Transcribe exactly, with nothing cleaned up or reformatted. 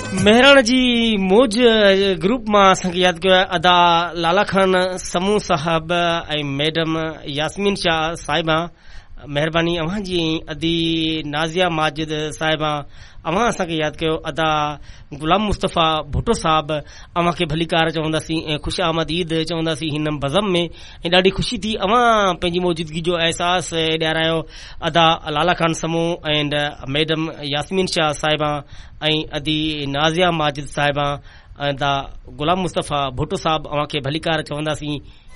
मेहराण जी मौज ग्रुप मां असांखे यादि कयो आहे अदा लाला खान समूह साहब ऐं मैडम यास्मीन शाह साहिबा महिरबानी अव्हां जी अदी नाज़िया माजिद साहिबा अव्हां असांखे यादि कयो अदा गुलाम मुस्तफ़ा भुट्टो साहब अव्हां खे भलीकार चवंदासीं ऐं ख़ुशि आमद ईद चवंदासीं हिन बज़म में ऐं ॾाढी ख़ुशी थी अव्हां पंहिंजी मौजूदगी जो अहसास ॾियारायो अदा लाला खान समूह एंड मैडम यास्मीन शाह साहिबा ऐं अदी नाज़िया माजिद साहिबा अदा गुलाम मुस्तफ़ा भुट्टो साहब अव्हां खे भलीकार चवंदासीं